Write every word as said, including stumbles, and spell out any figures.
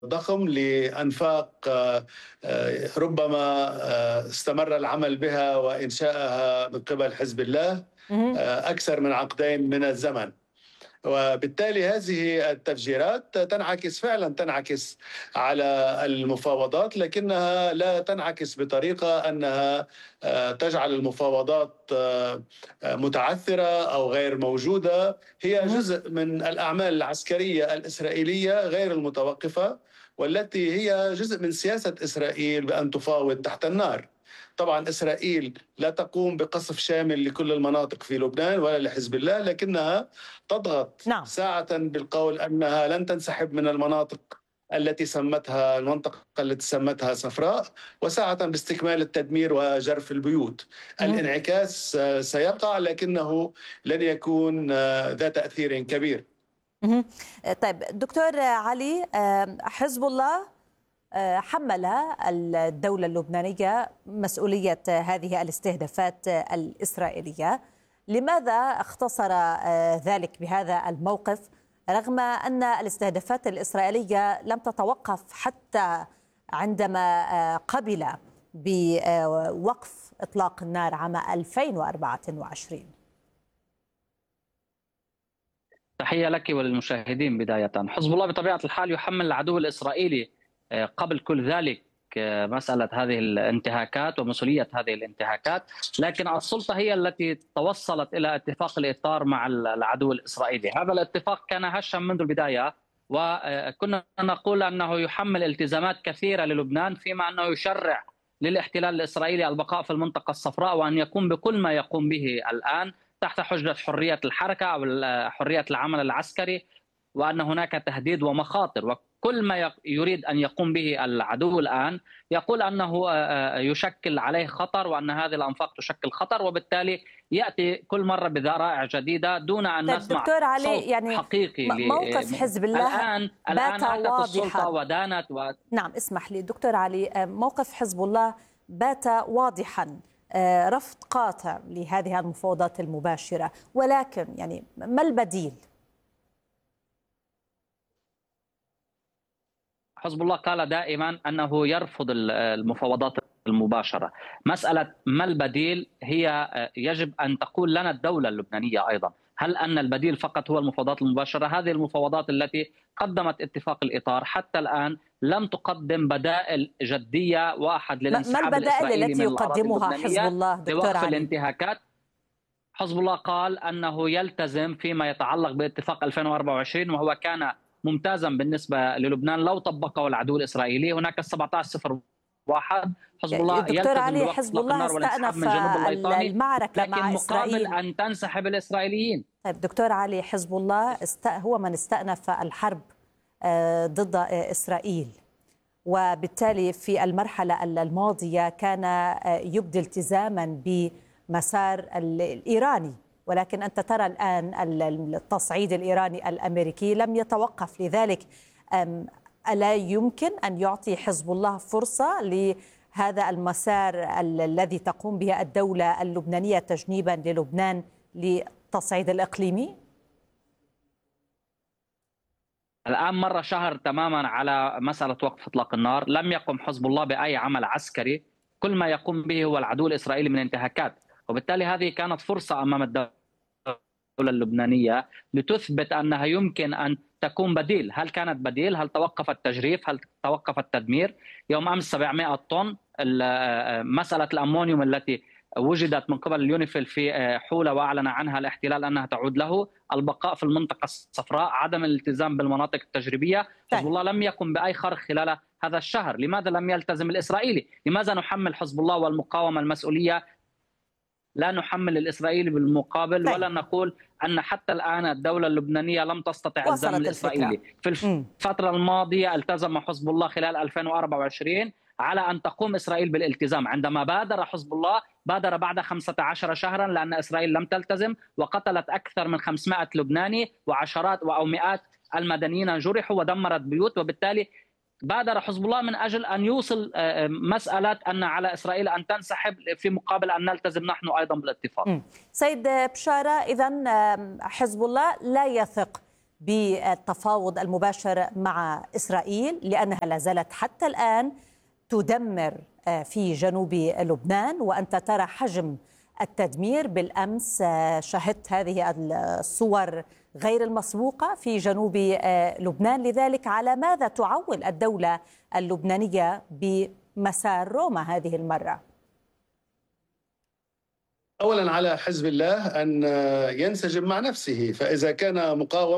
ضخم لأنفاق ربما استمر العمل بها وإنشائها من قبل حزب الله مهم. أكثر من عقدين من الزمن. وبالتالي هذه التفجيرات تنعكس فعلا تنعكس على المفاوضات، لكنها لا تنعكس بطريقة أنها تجعل المفاوضات متعثرة أو غير موجودة. هي مهم. جزء من الأعمال العسكرية الإسرائيلية غير المتوقفة، والتي هي جزء من سياسة إسرائيل بأن تفاوض تحت النار. طبعا إسرائيل لا تقوم بقصف شامل لكل المناطق في لبنان ولا لحزب الله، لكنها تضغط نعم. ساعة بالقول أنها لن تنسحب من المناطق التي سمتها المنطقة التي سمتها صفراء، وساعة باستكمال التدمير وجرف البيوت. مهم. الانعكاس سيقع، لكنه لن يكون ذا تأثير كبير. مهم. طيب دكتور علي، حزب الله حمل الدولة اللبنانية مسؤولية هذه الاستهدافات الإسرائيلية. لماذا اختصر ذلك بهذا الموقف رغم أن الاستهدافات الإسرائيلية لم تتوقف حتى عندما قبل بوقف إطلاق النار عام ألفين وأربعة وعشرين؟ تحية لك وللمشاهدين. بداية، حزب الله بطبيعة الحال يحمل العدو الإسرائيلي قبل كل ذلك مسألة هذه الانتهاكات ومسؤولية هذه الانتهاكات، لكن السلطة هي التي توصلت إلى اتفاق الإطار مع العدو الإسرائيلي. هذا الاتفاق كان هشا منذ البداية، وكنا نقول أنه يحمل التزامات كثيرة للبنان، فيما أنه يشرع للاحتلال الإسرائيلي البقاء في المنطقة الصفراء، وأن يقوم بكل ما يقوم به الآن تحت حجة حرية الحركة أو حرية العمل العسكري، وأن هناك تهديد ومخاطر. وكل ما يريد أن يقوم به العدو الآن يقول أنه يشكل عليه خطر، وأن هذه الأنفاق تشكل خطر، وبالتالي يأتي كل مرة بذرائع جديدة دون أن طيب نسمع دكتور علي، صوت يعني حقيقي. موقف حزب الله الآن الآن بات أتت السلطة واضحا. ودانت و... نعم، اسمح لي دكتور علي، موقف حزب الله بات واضحا، رفض قاطع لهذه المفاوضات المباشرة، ولكن يعني ما البديل؟ حزب الله قال دائما أنه يرفض المفاوضات المباشرة. مسألة ما البديل هي يجب أن تقول لنا الدولة اللبنانية أيضا. هل أن البديل فقط هو المفاوضات المباشرة؟ هذه المفاوضات التي قدمت اتفاق الإطار حتى الآن لم تقدم بدائل جدية واحد للانسحاب الإسرائيلي ما البدائل التي من الأراضي يقدمها حزب الله دكتور لوقف علي؟ الانتهاكات. حزب الله قال أنه يلتزم فيما يتعلق باتفاق ألفين وأربعة وعشرين، وهو كان ممتازا بالنسبة للبنان لو طبقه العدو الإسرائيلي. هناك سبعة عشر صفر واحد. حزب الله دكتور علي، حزب الله استأنف المعركة لكن مع مقابل إسرائيل أن تنسحب الإسرائيليين. طيب دكتور علي، حزب الله است... هو من استأنف الحرب ضد إسرائيل، وبالتالي في المرحلة الماضية كان يبدي التزاما بمسار الإيراني، ولكن أنت ترى الآن التصعيد الإيراني الأمريكي لم يتوقف. لذلك ألا يمكن أن يعطي حزب الله فرصة لهذا المسار الذي تقوم به الدولة اللبنانية تجنيبا للبنان للتصعيد الإقليمي؟ الآن مر شهر تماما على مسألة وقف إطلاق النار، لم يقم حزب الله بأي عمل عسكري، كل ما يقوم به هو العدو الإسرائيلي من انتهاكات، وبالتالي هذه كانت فرصة أمام الدولة اللبنانية لتثبت أنها يمكن أن تكون بديل. هل كانت بديل؟ هل توقف التجريف؟ هل توقف التدمير؟ يوم أمس سبعمائة طن. مسألة الأمونيوم التي وجدت من قبل اليونيفيل في حولة وأعلن عنها الاحتلال أنها تعود له، البقاء في المنطقة الصفراء، عدم الالتزام بالمناطق التجريبية. حزب الله لم يقم بأي خرق خلال هذا الشهر. لماذا لم يلتزم الإسرائيلي؟ لماذا نحمل حزب الله والمقاومة المسؤولية؟ لا نحمل الإسرائيلي بالمقابل، ولا نقول أن حتى الآن الدولة اللبنانية لم تستطع الزم الإسرائيلي. في الفترة الماضية التزم حزب الله خلال ألفين وأربعة وعشرين على أن تقوم إسرائيل بالالتزام. عندما بادر حزب الله بادر بعد خمسة عشر شهرا، لأن إسرائيل لم تلتزم وقتلت أكثر من خمسمائة لبناني، وعشرات أو مئات المدنيين جرحوا ودمرت بيوت، وبالتالي بادر حزب الله من أجل أن يوصل مسألة أن على إسرائيل أن تنسحب في مقابل أن نلتزم نحن أيضا بالاتفاق. سيد بشارة، إذن حزب الله لا يثق بالتفاوض المباشر مع إسرائيل، لأنها لا زالت حتى الآن تدمر في جنوب لبنان، وأنت ترى حجم التدمير. بالأمس شهدت هذه الصور غير المسبوقة في جنوب لبنان. لذلك على ماذا تعول الدولة اللبنانية بمسار روما هذه المرة؟ أولا على حزب الله أن ينسجم مع نفسه، فإذا كان مقاومة